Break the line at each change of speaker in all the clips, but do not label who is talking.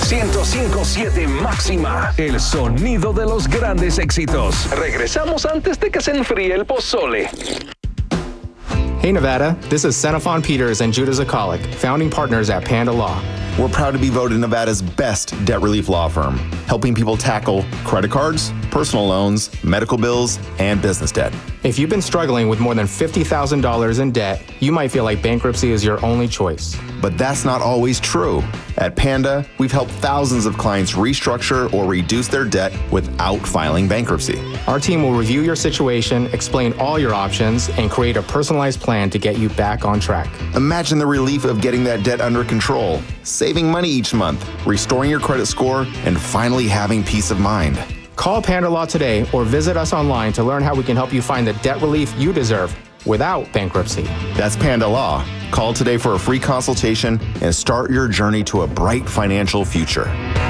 105.7 Máxima, el sonido de los grandes éxitos. Regresamos antes de que se enfríe el pozole.
Hey Nevada, this is Xenophon Peters and Judah Zakalik, founding partners at Panda Law.
We're proud to be voted Nevada's best debt relief law firm, helping people tackle credit cards, personal loans, medical bills, and business debt.
If you've been struggling with more than $50,000 in debt, you might feel like bankruptcy is your only choice.
But that's not always true. At Panda, we've helped thousands of clients restructure or reduce their debt without filing bankruptcy.
Our team will review your situation, explain all your options, and create a personalized plan to get you back on track.
Imagine the relief of getting that debt under control, saving money each month, restoring your credit score, and finally having peace of mind.
Call Panda Law today or visit us online to learn how we can help you find the debt relief you deserve without bankruptcy.
That's Panda Law. Call today for a free consultation and start your journey to a bright financial future.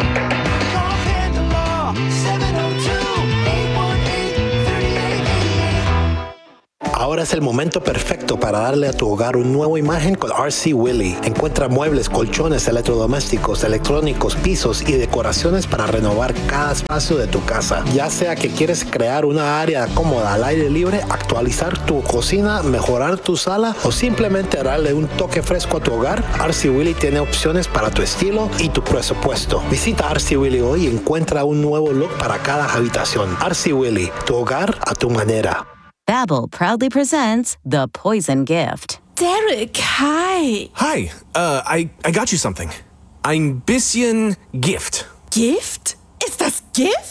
Ahora es el momento perfecto para darle a tu hogar una nueva imagen con RC Willey. Encuentra muebles, colchones, electrodomésticos, electrónicos, pisos y decoraciones para renovar cada espacio de tu casa. Ya sea que quieres crear una área cómoda al aire libre, actualizar tu cocina, mejorar tu sala o simplemente darle un toque fresco a tu hogar, RC Willey tiene opciones para tu estilo y tu presupuesto. Visita RC Willey hoy y encuentra un nuevo look para cada habitación. RC Willey, tu hogar a tu manera.
Babbel proudly presents The Poison Gift.
Derek, hi.
Hi, I got you something. Ein bisschen Gift.
Gift? Ist das Gift?